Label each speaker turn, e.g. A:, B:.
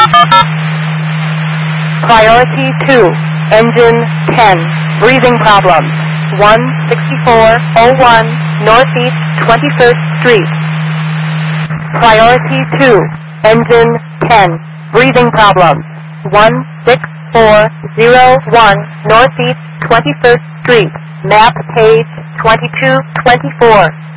A: Priority 2, engine 10, breathing problems, 16401 Northeast 21st Street. Priority 2, engine 10, breathing problems, 16401 Northeast 21st Street, map page 2224.